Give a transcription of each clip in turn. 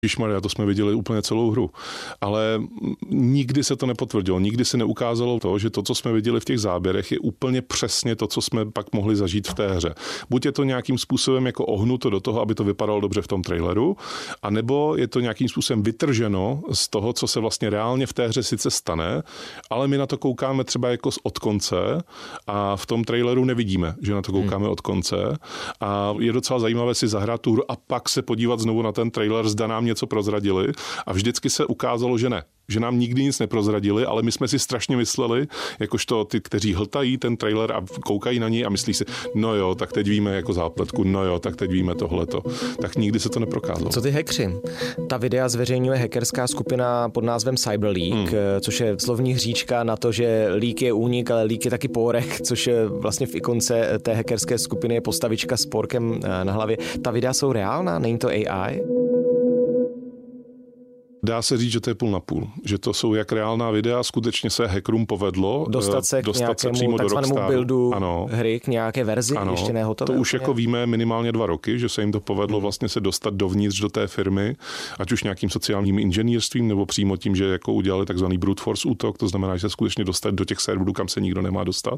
Ježišmarja, to jsme viděli úplně celou hru. Ale nikdy se to nepotvrdilo, nikdy se neukázalo to, že to, co jsme viděli v těch záběrech, je úplně přesně to, co jsme pak mohli zažít v té hře. Buď je to nějakým způsobem jako ohnuto do toho, aby to vypadalo dobře v tom traileru, anebo je to nějakým způsobem vytrženo z toho, co se vlastně reálně v té hře sice stane, ale my na to koukáme třeba jako od konce a v tom traileru nevidíme, že na to koukáme od konce. A je docela zajímavé si zahrát tu hru a pak se podívat znovu na ten trailer, zda nám něco prozradili, a vždycky se ukázalo, že ne. Že nám nikdy nic neprozradili, ale my jsme si strašně mysleli, jakožto ty, kteří hltají ten trailer a koukají na něj a myslí si, no jo, tak teď víme jako zápletku, no jo, tak teď víme tohleto. Tak nikdy se to neprokázalo. Co ty hackři? Ta videa zveřejňuje hackerská skupina pod názvem CyberLeak, což je slovní hříčka na to, že leak je únik, ale leak je taky pórek, což je vlastně v ikonce té hackerské skupiny je postavička s pórkem na hlavě. Ta videa jsou reálná? Není to AI? Dá se říct, že to je půl na půl. Že to jsou jak reálná videa, skutečně se hackerům povedlo dostat se přímo do takzvanému buildu hry, k nějaké verzi, ještě nehotové. To už jako víme minimálně 2 roky, že se jim to povedlo vlastně se dostat dovnitř do té firmy, ať už nějakým sociálním inženýrstvím, nebo přímo tím, že jako udělali takzvaný brute force útok, to znamená, že se skutečně dostat do těch serverů, kam se nikdo nemá dostat.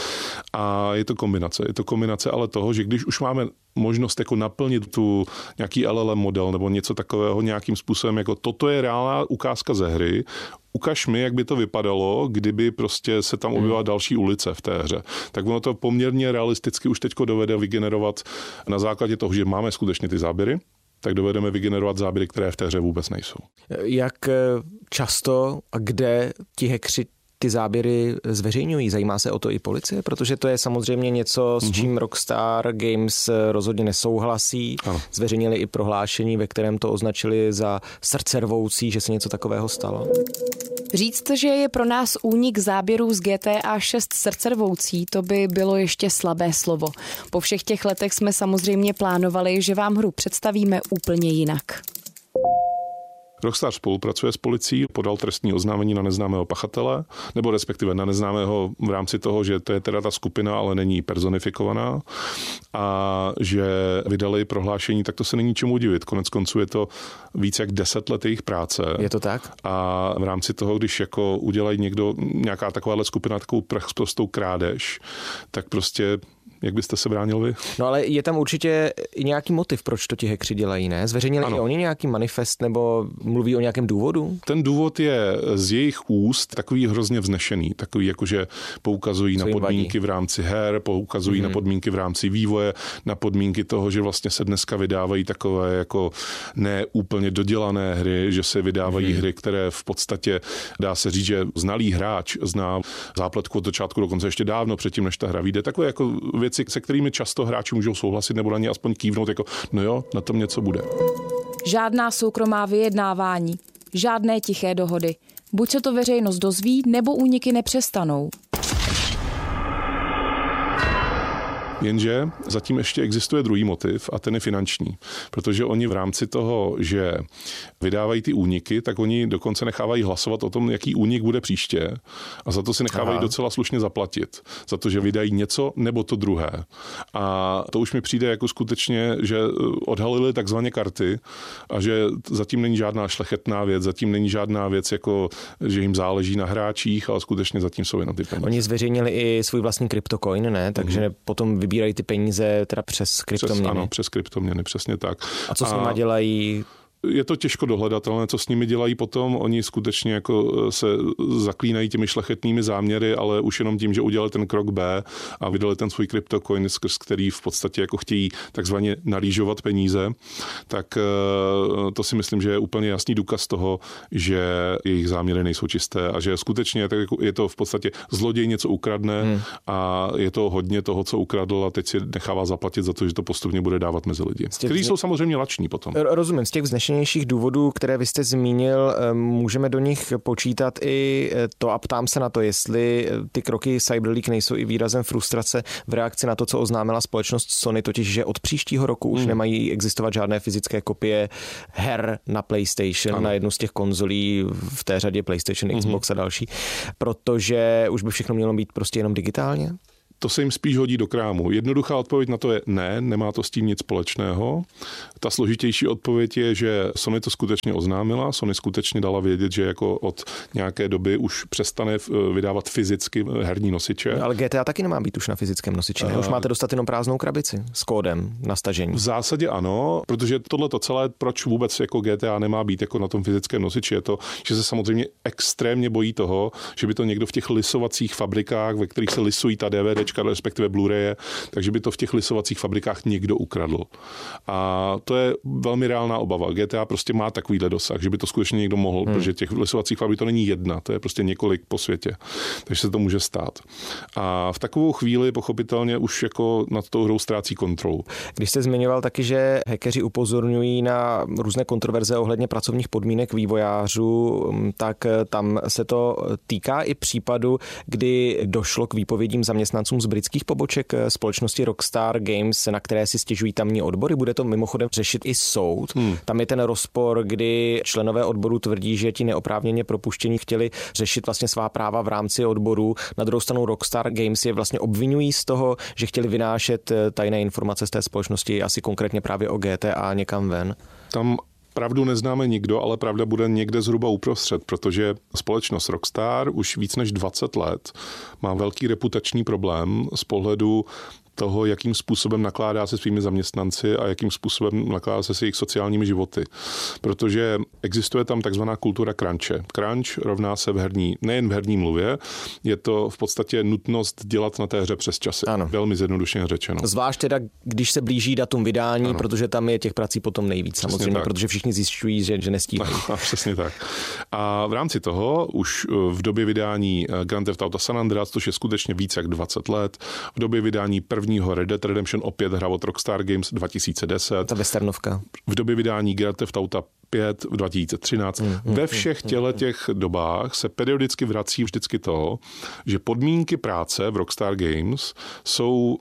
A je to kombinace ale toho, že když už máme možnost jako naplnit tu nějaký LLM model nebo něco takového nějakým způsobem, jako toto je reálná ukázka ze hry, ukaž mi, jak by to vypadalo, kdyby prostě se tam objevila další ulice v té hře. Tak ono to poměrně realisticky už teďko dovede vygenerovat na základě toho, že máme skutečně ty záběry, tak dovedeme vygenerovat záběry, které v té hře vůbec nejsou. Jak často a kde ti hackři ty záběry zveřejňují? Zajímá se o to i policie? Protože to je samozřejmě něco, s čím Rockstar Games rozhodně nesouhlasí. Ano. Zveřejnili i prohlášení, ve kterém to označili za srdcervoucí, že se něco takového stalo. Říct, že je pro nás únik záběrů z GTA 6 srdcervoucí, to by bylo ještě slabé slovo. Po všech těch letech jsme samozřejmě plánovali, že vám hru představíme úplně jinak. Rockstar spolupracuje s policií, podal trestní oznámení na neznámého pachatele, nebo respektive na neznámého v rámci toho, že to je teda ta skupina, ale není personifikovaná, a že vydali prohlášení, tak to se není čemu divit. Konec konců je to víc jak 10 let jejich práce. Je to tak? A v rámci toho, když jako udělají někdo, nějaká takováhle skupina, takovou prostou krádež, tak prostě jak byste se bránil vy? No ale je tam určitě i nějaký motiv, proč to ti hackři dělají, ne? Zveřejnili i oni nějaký manifest nebo mluví o nějakém důvodu? Ten důvod je z jejich úst takový hrozně vznešený, takový jakože poukazují na podmínky v rámci her, poukazují na podmínky v rámci vývoje, na podmínky toho, že vlastně se dneska vydávají takové jako ne úplně dodělané hry, že se vydávají hry, které v podstatě dá se říct, že znalý hráč zná zápletku od začátku do konce ještě dávno předtím, než ta hra vyjde. Takové jako věci, se kterými často hráči můžou souhlasit nebo na ně aspoň kývnout, jako no jo, na tom něco bude. Žádná soukromá vyjednávání, žádné tiché dohody. Buď se to veřejnost dozví, nebo úniky nepřestanou. Jenže zatím ještě existuje druhý motiv a ten je finanční. Protože oni v rámci toho, že vydávají ty úniky, tak oni dokonce nechávají hlasovat o tom, jaký únik bude příště. A za to si nechávají docela slušně zaplatit. Za to, že vydají něco nebo to druhé. A to už mi přijde jako skutečně, že odhalili takzvané karty a že zatím není žádná šlechetná věc, zatím není žádná věc, jako, že jim záleží na hráčích, ale skutečně zatím jsou jenom ty peníze. Oni zveřejnili i svůj vlastní kryptocoin, ne? Takže potom vybírají ty peníze teda přes kryptoměny. Ano, přes kryptoměny, přesně tak. A co s nimi dělají? Je to těžko dohledatelné, co s nimi dělají potom. Oni skutečně jako se zaklínají těmi šlechetnými záměry, ale už jenom tím, že udělali ten krok B a vydali ten svůj kryptocoin, skrz který v podstatě jako chtějí takzvaně nalížovat peníze, tak to si myslím, že je úplně jasný důkaz toho, že jejich záměry nejsou čisté a že skutečně je to v podstatě zloděj něco ukradne a je to hodně toho, co ukradl a teď si nechává zaplatit za to, že to postupně bude dávat mezi lidi, kteří jsou samozřejmě lační potom. Rozumím, z těch vznešenějších důvodů, které vy jste zmínil, můžeme do nich počítat i to a ptám se na to, jestli ty kroky CyberLeak nejsou i výrazem frustrace v reakci na to, co oznámila společnost Sony, totiž, že od příštího roku už nemají existovat žádné fyzické kopie her na PlayStation, na jednu z těch konzolí v té řadě PlayStation, Xbox a další, protože už by všechno mělo být prostě jenom digitálně? To se jim spíš hodí do krámu. Jednoduchá odpověď na to je ne, nemá to s tím nic společného. Ta složitější odpověď je, že Sony to skutečně oznámila, Sony skutečně dala vědět, že jako od nějaké doby už přestane vydávat fyzicky herní nosiče. Ale GTA taky nemá být už na fyzickém nosiči, ne? Už máte dostat jenom prázdnou krabici s kódem na stažení. V zásadě ano, protože tohleto celé, proč vůbec jako GTA nemá být jako na tom fyzickém nosiči, je to, že se samozřejmě extrémně bojí toho, že by to někdo v těch lisovacích fabrikách, ve kterých se lisují ta DVDčka, respektive Blu-raye, takže by to v těch lisovacích fabrikách někdo ukradl. A to je velmi reálná obava. GTA prostě má takovýhle dosah, že by to skutečně někdo mohl, protože těch lisovacích fabrik to není jedna, to je prostě několik po světě. Takže se to může stát. A v takovou chvíli pochopitelně už jako nad tou hrou ztrácí kontrolu. Když jste zmiňoval taky, že hackeři upozorňují na různé kontroverze ohledně pracovních podmínek vývojářů, tak tam se to týká i případu, kdy došlo k výpovědím zaměstnancům z britských poboček společnosti Rockstar Games, na které si stěžují tamní odbory. Bude to mimochodem řešit i soud. Tam je ten rozpor, kdy členové odboru tvrdí, že ti neoprávněně propuštění chtěli řešit vlastně svá práva v rámci odboru. Na druhou stranu Rockstar Games je vlastně obvinují z toho, že chtěli vynášet tajné informace z té společnosti, asi konkrétně právě o GTA někam ven. Tam pravdu neznáme nikdo, ale pravda bude někde zhruba uprostřed, protože společnost Rockstar už víc než 20 let má velký reputační problém z pohledu toho, jakým způsobem nakládá se svými zaměstnanci a jakým způsobem nakládá se s jejich sociálními životy. Protože existuje tam takzvaná kultura crunche. Crunch rovná se nejen v herní mluvě, je to v podstatě nutnost dělat na té hře přes časy. Ano. Velmi zjednodušeně řečeno. Zvlášť teda, když se blíží datum vydání, ano. Protože tam je těch prací potom nejvíc přesně samozřejmě, tak. Protože všichni zjišťují, že nestíhají. Přesně tak. A v rámci toho už v době vydání Grand Theft Auto San Andreas, což je skutečně víc jak 20 let, v době vydání prvního Red Dead Redemption, opět hra od Rockstar Games 2010. Ta westernovka. V době vydání Grand Theft Auto 5 v 2013. Ve všech těch dobách se periodicky vrací vždycky to, že podmínky práce v Rockstar Games jsou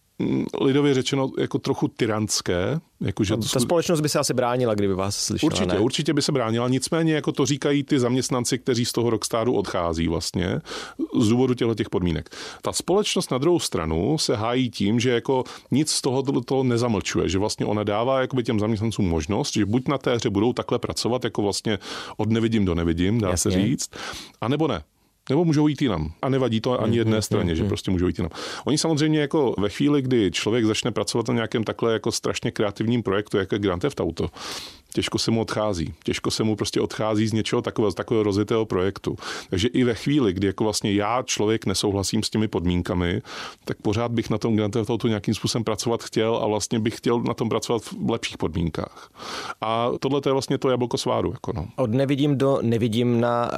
lidově řečeno jako trochu tyrantské. Jakože ta společnost by se asi bránila, kdyby vás slyšela. Určitě by se bránila, nicméně jako to říkají ty zaměstnanci, kteří z toho Rockstaru odchází vlastně z důvodu těch podmínek. Ta společnost na druhou stranu se hájí tím, že jako nic z toho nezamlčuje, že vlastně ona dává jakoby těm zaměstnancům možnost, že buď na té hře budou takhle pracovat, jako vlastně od nevidím do nevidím, dá se říct, anebo ne. Nebo můžou jít jinam. A nevadí to ani jedné straně, že prostě můžou jít jinam. Oni samozřejmě jako ve chvíli, kdy člověk začne pracovat na nějakém takhle jako strašně kreativním projektu, jako je Grand Theft Auto, těžko se mu odchází. Těžko se mu prostě odchází z něčeho takového rozjetého projektu. Takže i ve chvíli, kdy jako vlastně já člověk nesouhlasím s těmi podmínkami, tak pořád bych na tom Grand Theft Auto nějakým způsobem pracovat chtěl a vlastně bych chtěl na tom pracovat v lepších podmínkách. A tohle je vlastně to jablko sváru. Jako no. Od nevidím do nevidím na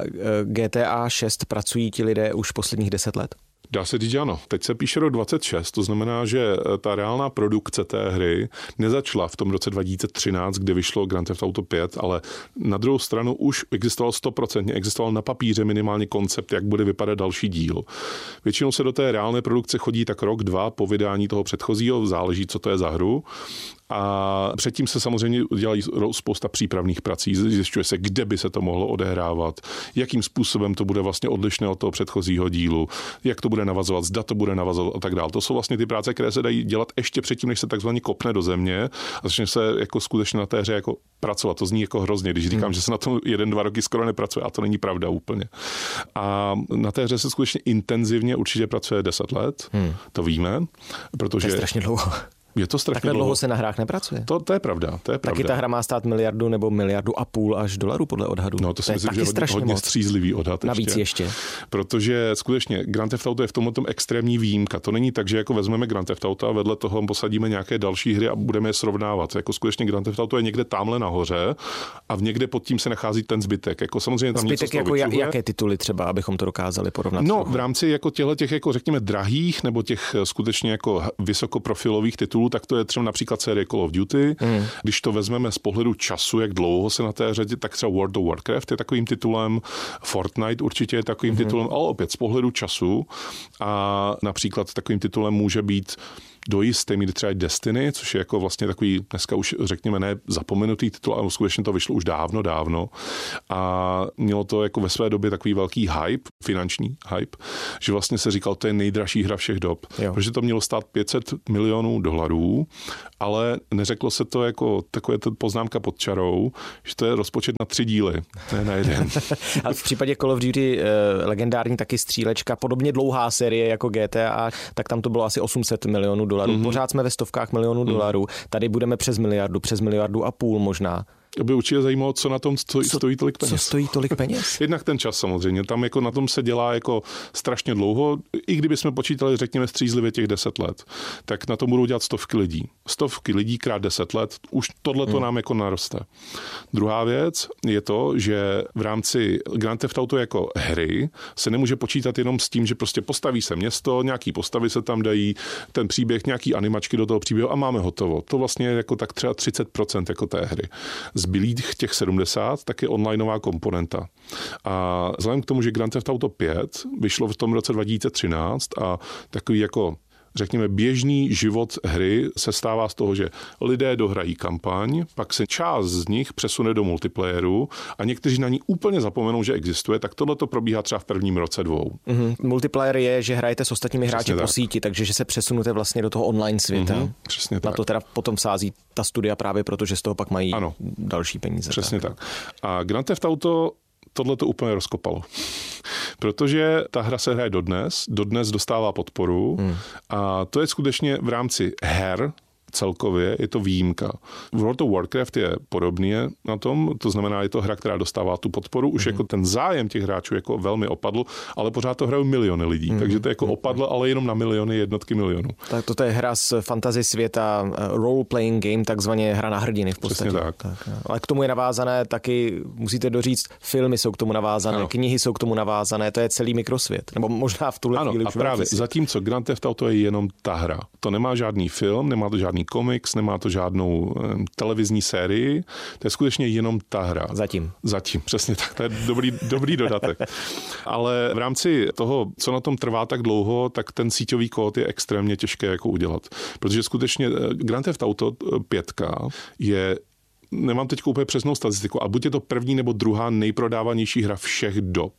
GTA 6 pracují ti lidé už posledních 10 let? Dá se říct, ano. Teď se píše rok 26, to znamená, že ta reálná produkce té hry nezačala v tom roce 2013, kdy vyšlo Grand Theft Auto 5, ale na druhou stranu už existoval na papíře minimálně koncept, jak bude vypadat další díl. Většinou se do té reálné produkce chodí tak rok, 2 po vydání toho předchozího, záleží, co to je za hru. A předtím se samozřejmě dělají spousta přípravných prací, zjišťuje se, kde by se to mohlo odehrávat, jakým způsobem to bude vlastně odlišné od toho předchozího dílu, jak to bude navazovat, zda to bude navazovat a tak dále. To jsou vlastně ty práce, které se dají dělat ještě předtím, než se takzvaně kopne do země a začne se jako skutečně na té hře jako pracovat. To zní jako hrozně, když říkám, že se na tom 1-2 roky skoro nepracuje, a to není pravda úplně. A na té hře se skutečně intenzivně určitě pracuje 10 let, to víme, protože... To je strašně dlouho. Je to strašně takhle dlouho se na hrách nepracuje. To je pravda. Taky ta hra má stát miliardu nebo 1,5 miliardy až $1 podle odhadu. No to si myslím, že je hodně střízlivý odhad. Navíc ještě. Protože skutečně Grand Theft Auto je v tomto extrémní výjimka. To není tak, že jako vezmeme Grand Theft Auto a vedle toho posadíme nějaké další hry a budeme je srovnávat. Jako skutečně Grand Theft Auto je někde tamhle nahoře a někde pod tím se nachází ten zbytek. Jako samozřejmě tam zbytek jako jaké tituly třeba, abychom to dokázali porovnat? No, v rámci jako těch jako řekněme drahých nebo těch skutečně jako vysokoprofilových titulů, tak to je třeba například série Call of Duty. Když to vezmeme z pohledu času, jak dlouho se na té hře, tak třeba World of Warcraft je takovým titulem, Fortnite určitě je takovým titulem, ale opět z pohledu času a například takovým titulem může být do jisté míry třeba Destiny, což je jako vlastně takový dneska už řekněme ne zapomenutý titul, ale skutečně to vyšlo už dávno a mělo to jako ve své době takový velký hype, finanční hype, že vlastně se říkal, to je nejdražší hra všech dob, protože to mělo stát $500 milionů, ale neřeklo se to jako takové poznámka pod čarou, že to je rozpočet na 3 díly, ne na jeden. A v případě Call of Duty legendární taky střílečka, podobně dlouhá série jako GTA, tak tam to bylo asi $800 milionů. Pořád jsme ve stovkách milionů dolarů. Tady budeme přes 1 miliardu, přes 1,5 miliardy možná. By určitě zajímalo, co na tom stojí tolik peněz. Co stojí tolik peněz? Jednak ten čas samozřejmě. Tam jako na tom se dělá jako strašně dlouho. I kdyby jsme počítali, řekněme, střízlivě těch 10 let, tak na tom budou dělat stovky lidí. Stovky lidí krát 10 let. Už tohle to nám jako naroste. Druhá věc je to, že v rámci Grand Theft Auto jako hry se nemůže počítat jenom s tím, že prostě postaví se město, nějaký postavy se tam dají, ten příběh, nějaký animačky do toho příběhu a máme hotovo. To vlastně je jako tak třeba 30% jako té hry. Zbylých těch 70, tak je onlineová komponenta. A vzhledem k tomu, že Grand Theft Auto 5 vyšlo v tom roce 2013 a takový jako řekněme, běžný život hry se stává z toho, že lidé dohrají kampaň, pak se část z nich přesune do multiplayeru a někteří na ní úplně zapomenou, že existuje, tak tohle to probíhá třeba v prvním roce 2. Multiplayer je, že hrajete s ostatními hráči po síti, takže že se přesunete vlastně do toho online světa. Přesně tak. Na to teda potom sází ta studia právě proto, že z toho pak mají další peníze. Přesně tak. A Grand Theft Auto tohle to úplně rozkopalo. Protože ta hra se hraje dodnes dostává podporu a to je skutečně v rámci her celkově je to výjimka. World of Warcraft je podobný na tom, to znamená, je to hra, která dostává tu podporu, už jako ten zájem těch hráčů jako velmi opadl, ale pořád to hrajou miliony lidí, takže to je jako opadlo, ale jenom na miliony, jednotky milionů. Tak to je hra z fantasy světa, role-playing game, takzvaně hra na hrdiny v podstatě. Přesně tak. Ale k tomu je navázané taky, musíte doříct, filmy jsou k tomu navázané, knihy jsou k tomu navázané, to je celý mikrosvět. Nebo možná v tuhle chvíli už právě. Zatímco Grand Theft Auto je jenom ta hra. To nemá žádný film, nemá to žádný komiks, nemá to žádnou televizní sérii, to je skutečně jenom ta hra. Zatím, přesně tak, to je dobrý dodatek. Ale v rámci toho, co na tom trvá tak dlouho, tak ten síťový kód je extrémně těžké jako udělat. Protože skutečně Grand Theft Auto 5 je, nemám teď úplně přesnou statistiku, a buď je to první nebo druhá nejprodávanější hra všech dob.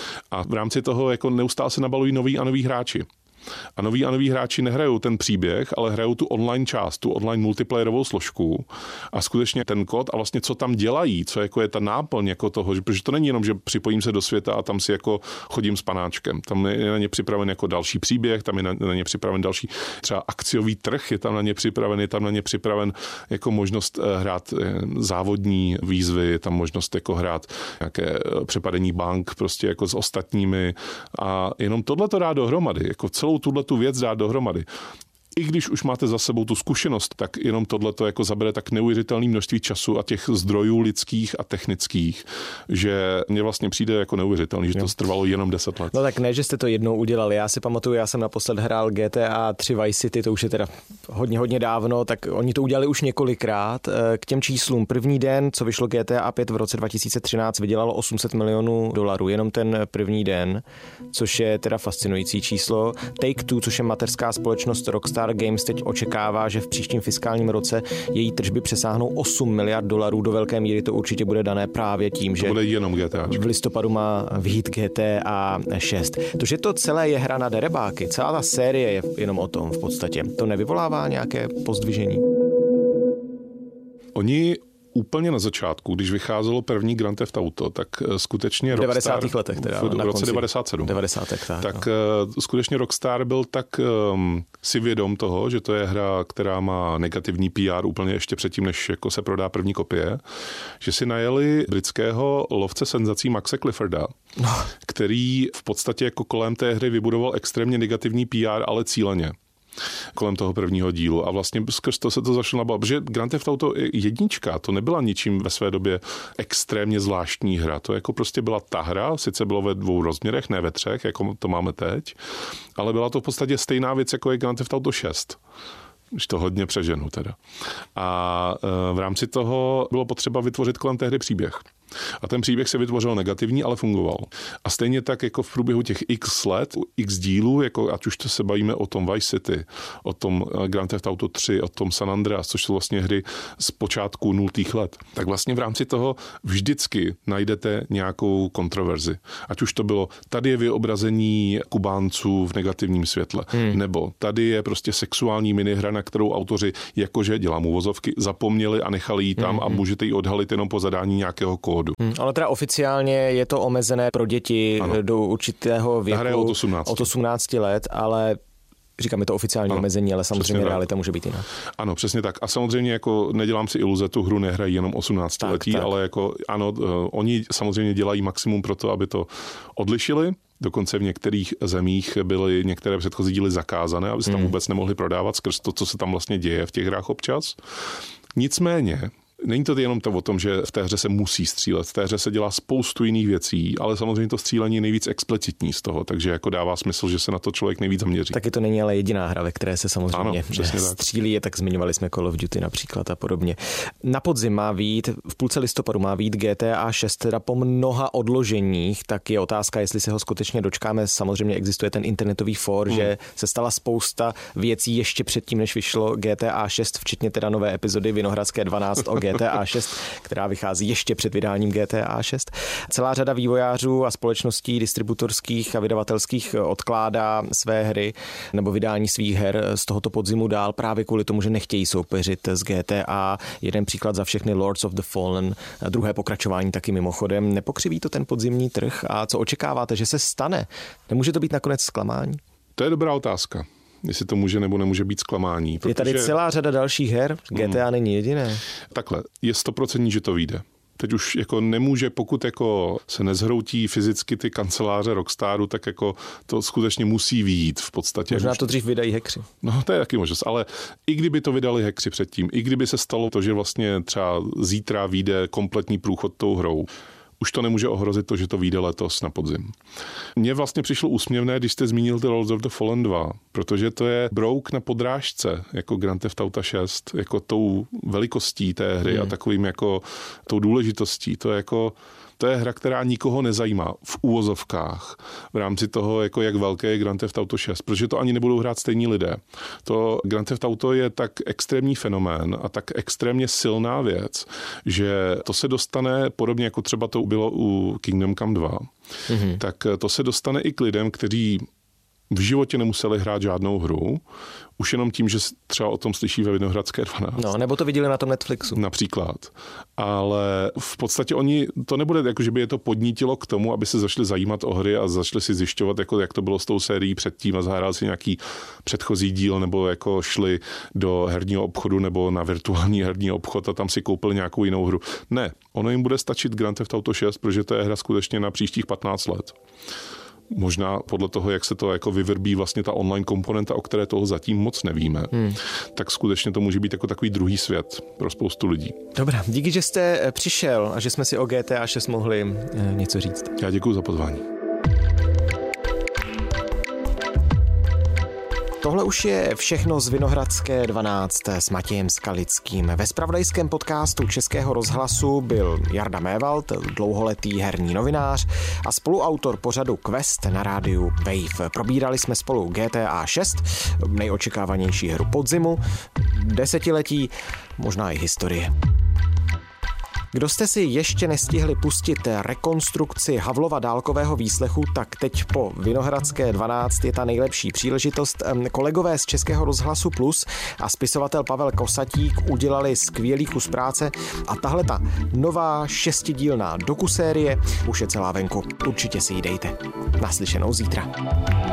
A v rámci toho jako neustále se nabalují noví a noví hráči. A noví hráči nehrajou ten příběh, ale hrajou tu online část, tu online multiplayerovou složku a skutečně ten kód a vlastně co tam dělají, co jako je ta náplň jako toho, protože to není jenom, že připojím se do světa a tam si jako chodím s panáčkem. Tam je na ně připraven jako další příběh, tam je na ně připraven další třeba akciový trh, je tam na ně připraven jako možnost hrát závodní výzvy, je tam možnost jako hrát nějaké přepadení bank prostě jako s ostatními a jenom tohle to dá dohromady, jako celou tu věc dát dohromady. I když už máte za sebou tu zkušenost, tak jenom tohleto jako zabere tak neuvěřitelné množství času a těch zdrojů lidských a technických, že mně vlastně přijde jako neuvěřitelný, že to trvalo jenom 10 let. No tak ne, že jste to jednou udělali. Já si pamatuju, já jsem naposled hrál GTA 3 Vice City, to už je teda hodně dávno, tak oni to udělali už několikrát. K těm číslům první den, co vyšlo GTA 5 v roce 2013, vydělalo $800 milionů, jenom ten první den, což je teda fascinující číslo. Take-Two, což je mateřská společnost Rockstar Games, teď očekává, že v příštím fiskálním roce její tržby přesáhnou $8 miliard. Do velké míry to určitě bude dané právě tím, že bude jenom GTA. V listopadu má vyjít GTA 6. To, že to celé je hra na derebáky, celá ta série je jenom o tom v podstatě. To nevyvolává nějaké pozdvižení? Oni úplně na začátku, když vycházelo první Grand Theft Auto, tak skutečně v 90. letech teda. V roce 97. 90. Tak skutečně Rockstar byl tak si vědom toho, že to je hra, která má negativní PR úplně ještě předtím, než jako se prodá první kopie, že si najeli britského lovce senzací Maxe Clifforda, který v podstatě jako kolem té hry vybudoval extrémně negativní PR, ale cíleně. Kolem toho prvního dílu a vlastně skrz to se to začalo nabavit, protože Grand Theft Auto 1, to nebyla ničím ve své době extrémně zvláštní hra, to jako prostě byla ta hra, sice bylo ve 2 rozměrech, ne ve 3, jako to máme teď, ale byla to v podstatě stejná věc, jako je Grand Theft Auto 6. Když to hodně přeženu teda. A v rámci toho bylo potřeba vytvořit kolem té hry příběh. A ten příběh se vytvořil negativní, ale fungoval. A stejně tak jako v průběhu těch x let, x dílů, jako ať už to se bavíme o tom Vice City, o tom Grand Theft Auto 3, o tom San Andreas, což jsou vlastně hry z počátku 0. let, tak vlastně v rámci toho vždycky najdete nějakou kontroverzi. Ať už to bylo, tady je vyobrazení Kubánců v negativním světle, nebo tady je prostě sexuální minihra, na kterou autoři, jakože dělám uvozovky, zapomněli a nechali ji tam a můžete ji odhalit jenom po zadání nějakého kódu. Ale teda oficiálně je to omezené pro děti do určitého věku. Hra je od 18 let, ale říkám, je to oficiální omezení, ale samozřejmě realita může být jiná. Ano, přesně tak. A samozřejmě jako nedělám si iluze, tu hru nehrají jenom 18letí, ale jako ano, oni samozřejmě dělají maximum pro to, aby to odlišili. Dokonce v některých zemích byly některé předchozí díly zakázané, aby se tam vůbec nemohli prodávat skrz to, co se tam vlastně děje v těch hrách občas. Nicméně, není to jenom to o tom, že v té hře se musí střílet. V té hře se dělá spoustu jiných věcí, ale samozřejmě to střílení je nejvíc explicitní z toho, takže jako dává smysl, že se na to člověk nejvíc zaměří. Taky to není ale jediná hra, ve které se samozřejmě střílí, tak zmiňovali jsme Call of Duty například a podobně. Na podzim má vyjít, v půlce listopadu má vyjít GTA 6, teda po mnoha odloženích, tak je otázka, jestli se ho skutečně dočkáme. Samozřejmě existuje ten internetový fór, že se stala spousta věcí ještě předtím, než vyšlo GTA 6, včetně teda nové epizody Vinohradské 12 o GTA 6, která vychází ještě před vydáním GTA 6. Celá řada vývojářů a společností distributorských a vydavatelských odkládá své hry nebo vydání svých her z tohoto podzimu dál právě kvůli tomu, že nechtějí soupeřit s GTA. Jeden příklad za všechny, Lords of the Fallen, druhé pokračování taky mimochodem. Nepokřiví to ten podzimní trh a co očekáváte, že se stane? Nemůže to být nakonec zklamání? To je dobrá otázka. Jestli to může nebo nemůže být zklamání. Je tady celá řada dalších her, GTA není jediné. Takhle, je 100%, že to vyjde. Teď už jako nemůže, pokud jako se nezhroutí fyzicky ty kanceláře Rockstaru, tak jako to skutečně musí vyjít v podstatě. Možná to dřív vydají hackři. No to je taky možnost, ale i kdyby to vydali hackři předtím, i kdyby se stalo to, že vlastně třeba zítra vyjde kompletní průchod tou hrou, už to nemůže ohrozit to, že to vyjde letos na podzim. Mně vlastně přišlo úsměvné, když jste zmínil The Lords of the Fallen 2, protože to je brouk na podrážce, jako Grand Theft Auto 6, jako tou velikostí té hry a takovým jako tou důležitostí. To je hra, která nikoho nezajímá v úvozovkách v rámci toho, jako jak velké je Grand Theft Auto 6, protože to ani nebudou hrát stejní lidé. To Grand Theft Auto je tak extrémní fenomén a tak extrémně silná věc, že to se dostane, podobně jako třeba to bylo u Kingdom Come 2, tak to se dostane i k lidem, kteří v životě nemuseli hrát žádnou hru, už jenom tím, že třeba o tom slyší ve Vinohradské 12. No, nebo to viděli na tom Netflixu. Například. Ale v podstatě oni, to nebude jako, že by je to podnítilo k tomu, aby se začali zajímat o hry a začali si zjišťovat, jako, jak to bylo s tou sérií předtím a zahrál si nějaký předchozí díl, nebo jako šli do herního obchodu nebo na virtuální herní obchod a tam si koupili nějakou jinou hru. Ne, ono jim bude stačit Grand Theft Auto 6, protože to je hra skutečně na příštích 15 let. Možná podle toho, jak se to jako vyvrbí vlastně ta online komponenta, o které toho zatím moc nevíme, tak skutečně to může být jako takový druhý svět pro spoustu lidí. Dobrá, díky, že jste přišel a že jsme si o GTA 6 mohli něco říct. Já děkuji za pozvání. Tohle už je všechno z Vinohradské 12 s Matějem Skalickým. Ve zpravodajském podcastu Českého rozhlasu byl Jarda Mévald, dlouholetý herní novinář a spoluautor pořadu Quest na rádiu Wave. Probírali jsme spolu GTA 6, nejočekávanější hru podzimu, desetiletí, možná i historie. Kdo jste si ještě nestihli pustit rekonstrukci Havlova dálkového výslechu, tak teď po Vinohradské 12 je ta nejlepší příležitost. Kolegové z Českého rozhlasu Plus a spisovatel Pavel Kosatík udělali skvělý kus práce a tahle ta nová 6dílná dokusérie už je celá venku. Určitě si ji dejte. Naslyšenou zítra.